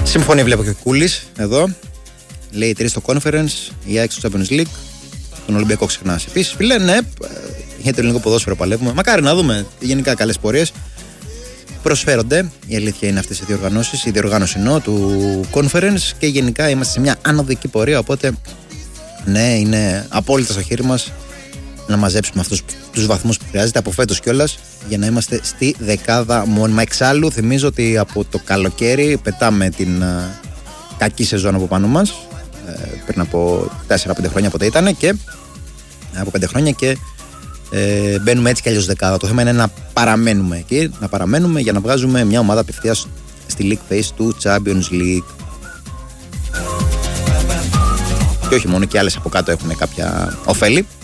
Συμφωνεί, βλέπω και ο Κούλης εδώ. Λέει 3 στο Conference, η ΑΕΚ στο Champions League. Τον Ολυμπιακό ξεχνάς. Επίσης, φίλε, ναι, για το ελληνικό ποδόσφαιρο παλεύουμε. Μακάρι να δούμε γενικά καλές πορείες. Προσφέρονται, η αλήθεια είναι, αυτές οι διοργανώσεις, η διοργάνωση του Conference, και γενικά είμαστε σε μια ανωδική πορεία. Οπότε, ναι, είναι απόλυτα στο χέρι μας να μαζέψουμε αυτούς τους βαθμούς που χρειάζεται από φέτος κιόλας, για να είμαστε στη δεκάδα μόνιμα. Εξάλλου, θυμίζω ότι από το καλοκαίρι πετάμε την κακή σεζόν από πάνω μας, πριν από 4-5 χρόνια πότε ήταν, και από 5 χρόνια, και μπαίνουμε έτσι κι αλλιώς δεκάδα. Το θέμα είναι να παραμένουμε εκεί, να παραμένουμε για να βγάζουμε μια ομάδα απευθείας στη League Phase του Champions League. Και όχι μόνο, και άλλες από κάτω έχουν κάποια ωφέλη.